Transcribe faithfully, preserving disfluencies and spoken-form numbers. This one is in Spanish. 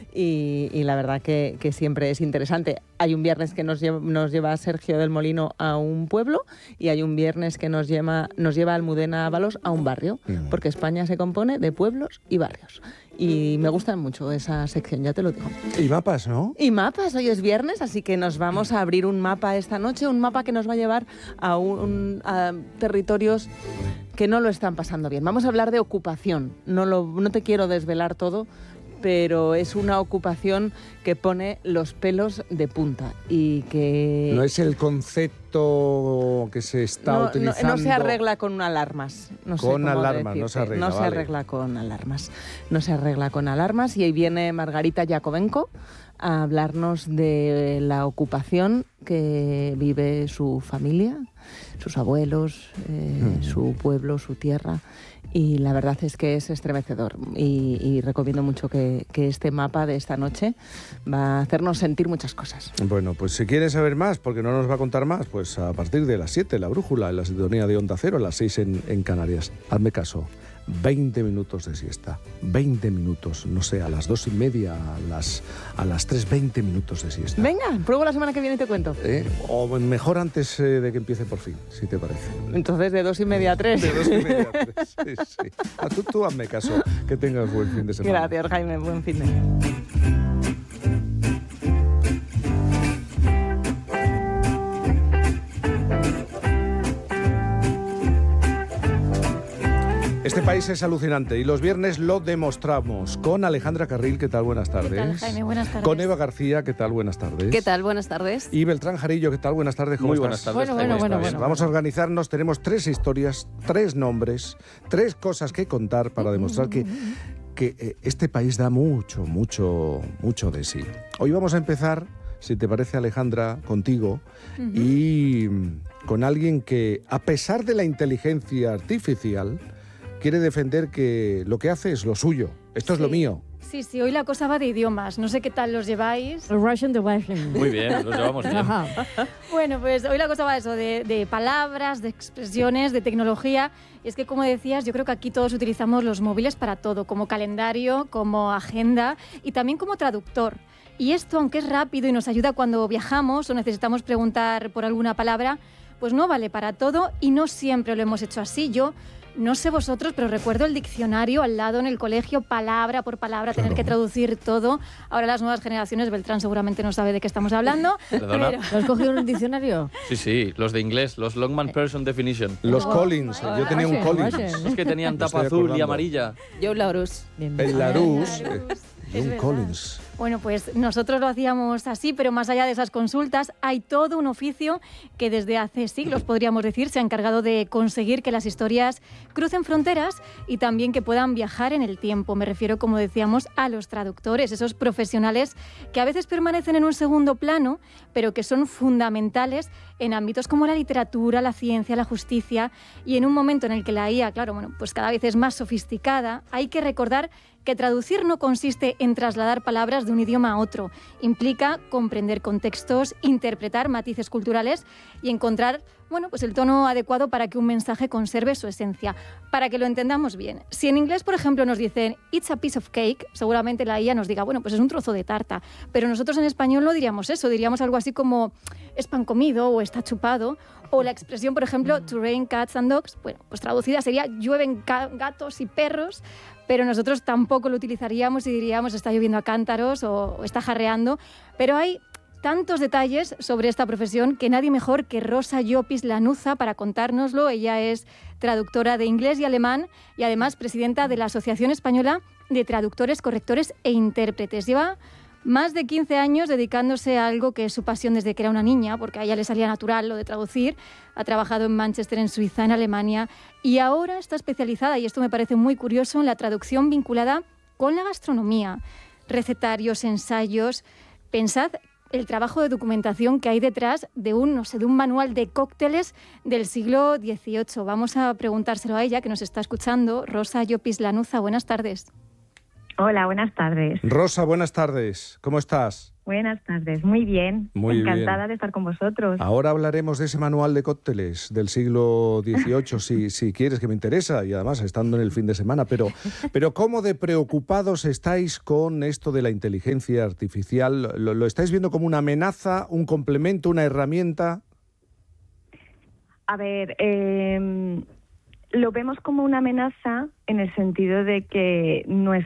y, y la verdad que, que siempre es interesante. Hay un viernes que nos lleva, nos lleva Sergio del Molino a un pueblo y hay un viernes que nos lleva, nos lleva Almudena Ábalos a un barrio, porque España se compone de pueblos y barrios. Y me gusta mucho esa sección, ya te lo digo. Y mapas, ¿no? Y mapas, hoy es viernes, así que nos vamos a abrir un mapa esta noche, un mapa que nos va a llevar a, un, a territorios que no lo están pasando bien. Vamos a hablar de ocupación, no, lo, no te quiero desvelar todo, pero es una ocupación que pone los pelos de punta y que... No es el concepto que se está no, utilizando... No, no se arregla con alarmas. No sé con cómo alarmas, no se arregla, No se vale. arregla con alarmas. No se arregla con alarmas y ahí viene Margarita Yakovenko a hablarnos de la ocupación que vive su familia, sus abuelos, eh, mm. su pueblo, su tierra. Y la verdad es que es estremecedor y, y recomiendo mucho que, que este mapa de esta noche va a hacernos sentir muchas cosas. Bueno, pues si quieres saber más, porque no nos va a contar más, pues a partir de las siete, La Brújula, en la sintonía de Onda Cero, a las seis en, en Canarias. Hazme caso, veinte minutos de siesta, veinte minutos, no sé, a las dos y media, a las, a las tres, veinte minutos de siesta. Venga, pruebo la semana que viene y te cuento. ¿Eh? O mejor antes eh, de que empiece por fin, si te parece. Entonces de dos y media a tres. De dos y media a tres, sí, sí. Ah, tú, tú hazme caso, que tengas buen fin de semana. Gracias, Jaime, buen fin de semana. Este país es alucinante y los viernes lo demostramos con Alejandra Carril, ¿qué tal? Buenas tardes. ¿Qué tal, Jaime? Buenas tardes. Con Eva García, ¿qué tal? Buenas tardes. ¿Qué tal? Buenas tardes. Y Beltrán Jarillo, ¿qué tal? Buenas tardes. ¿Cómo Muy estás? buenas tardes. Bueno, bueno, bueno, bueno. Vamos a organizarnos, tenemos tres historias, tres nombres, tres cosas que contar para demostrar que, que eh, este país da mucho, mucho, mucho de sí. Hoy vamos a empezar, si te parece, Alejandra, contigo uh-huh. y con alguien que, a pesar de la inteligencia artificial, quiere defender que lo que hace es lo suyo. Esto sí. es lo mío. Sí, sí, hoy la cosa va de idiomas. No sé qué tal los lleváis. Russian the Russian. Muy bien, los llevamos bien. Bueno, pues hoy la cosa va de eso, de, de palabras, de expresiones, de tecnología. Y es que, como decías, yo creo que aquí todos utilizamos los móviles para todo, como calendario, como agenda y también como traductor. Y esto, aunque es rápido y nos ayuda cuando viajamos o necesitamos preguntar por alguna palabra, pues no vale para todo y no siempre lo hemos hecho así. Yo... No sé vosotros, pero recuerdo el diccionario al lado en el colegio, palabra por palabra, claro. Tener que traducir todo. Ahora las nuevas generaciones, Beltrán seguramente no sabe de qué estamos hablando. Perdona. Pero... ¿Lo has cogido en un diccionario? Sí, sí, los de inglés, los Longman Person Definition. Los oh, Collins, oh, yo tenía un Collins. Es que tenían tapa azul y amarilla. Joe Larousse. El Larousse. Eh, John Collins. Bueno, pues nosotros lo hacíamos así, pero más allá de esas consultas, hay todo un oficio que desde hace siglos, podríamos decir, se ha encargado de conseguir que las historias crucen fronteras y también que puedan viajar en el tiempo. Me refiero, como decíamos, a los traductores, esos profesionales que a veces permanecen en un segundo plano, pero que son fundamentales en ámbitos como la literatura, la ciencia, la justicia, y en un momento en el que la I A, claro, bueno, pues cada vez es más sofisticada, hay que recordar que traducir no consiste en trasladar palabras de un idioma a otro. Implica comprender contextos, interpretar matices culturales y encontrar, bueno, pues el tono adecuado para que un mensaje conserve su esencia. Para que lo entendamos bien, si en inglés, por ejemplo, nos dicen "it's a piece of cake", seguramente la I A nos diga, bueno, pues es un trozo de tarta. Pero nosotros en español no diríamos eso, diríamos algo así como "es pan comido" o "está chupado". O la expresión, por ejemplo, "to rain cats and dogs", bueno, pues traducida sería "llueven gatos y perros", pero nosotros tampoco lo utilizaríamos y diríamos "está lloviendo a cántaros" o, o "está jarreando". Pero hay tantos detalles sobre esta profesión que nadie mejor que Rosa Llopis Lanuza para contárnoslo. Ella es traductora de inglés y alemán y además presidenta de la Asociación Española de Traductores, Correctores e Intérpretes. Lleva más de quince años dedicándose a algo que es su pasión desde que era una niña, porque a ella le salía natural lo de traducir. Ha trabajado en Manchester, en Suiza, en Alemania, y ahora está especializada, y esto me parece muy curioso, en la traducción vinculada con la gastronomía. Recetarios, ensayos. Pensad el trabajo de documentación que hay detrás de un, no sé, de un manual de cócteles del siglo dieciocho. Vamos a preguntárselo a ella, que nos está escuchando. Rosa Llopis Lanuza, buenas tardes. Hola, buenas tardes. Rosa, buenas tardes. ¿Cómo estás? Buenas tardes, muy bien. Muy Encantada bien. de estar con vosotros. Ahora hablaremos de ese manual de cócteles del siglo dieciocho, si, si quieres, que me interesa, y además estando en el fin de semana. Pero, pero ¿cómo de preocupados estáis con esto de la inteligencia artificial? ¿Lo, lo estáis viendo como una amenaza, un complemento, una herramienta? A ver, eh, lo vemos como una amenaza en el sentido de que nues-